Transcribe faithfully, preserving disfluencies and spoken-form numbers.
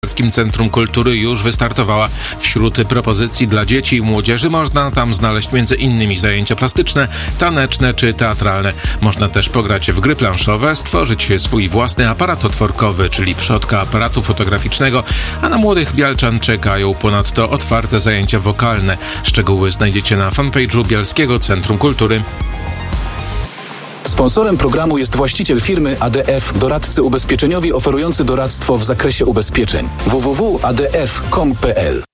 W Centrum Kultury już wystartowała. Wśród propozycji dla dzieci i młodzieży można tam znaleźć między innymi zajęcia plastyczne, taneczne czy teatralne. Można też pograć w gry planszowe, stworzyć swój własny aparat otworkowy, czyli przodka aparatu fotograficznego, a na młodych bialczan czekają ponadto otwarte zajęcia wokalne. Szczegóły znajdziecie na fanpage'u Bielskiego Centrum Kultury. Sponsorem programu jest właściciel firmy A D F, doradcy ubezpieczeniowi oferujący doradztwo w zakresie ubezpieczeń. w w w kropka a d f kropka com kropka p l